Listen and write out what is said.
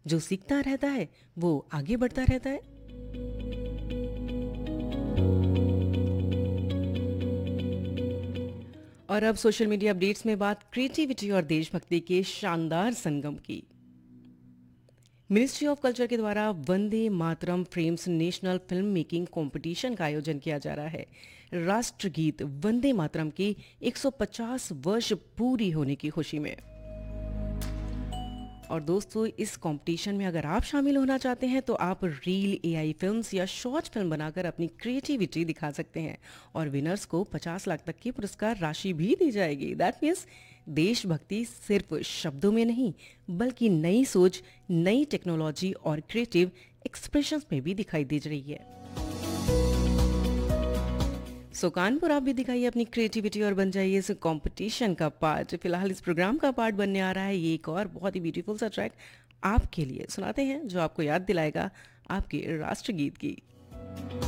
जो सीखता रहता है वो आगे बढ़ता रहता है। और अब सोशल मीडिया अपडेट्स में बात क्रिएटिविटी और देशभक्ति के शानदार संगम की। मिनिस्ट्री ऑफ कल्चर के द्वारा Vande Mataram frames national film making competition का आयोजन किया जा रहा है। राष्ट्रगीत वंदे मातरम की 150 वर्ष पूरी होने की खुशी में। और दोस्तों, इस कंपटीशन में अगर आप शामिल होना चाहते हैं तो आप रील, एआई फिल्म्स या शॉर्ट फिल्म बनाकर अपनी क्रिएटिविटी दिखा सकते हैं और विनर्स को 50 लाख तक की पुरस्कार राशि भी दी जाएगी। दैट मीन्स देशभक्ति सिर्फ शब्दों में नहीं बल्कि नई सोच, नई टेक्नोलॉजी और क्रिएटिव एक्सप्रेशंस में भी दिखाई दे रही है। सो कानपुर, आप भी दिखाइए अपनी क्रिएटिविटी और बन जाइए इस कंपटीशन का पार्ट। फिलहाल इस प्रोग्राम का पार्ट बनने आ रहा है ये एक और बहुत ही ब्यूटीफुल सा ट्रैक आपके लिए सुनाते हैं जो आपको याद दिलाएगा आपके राष्ट्रगीत की।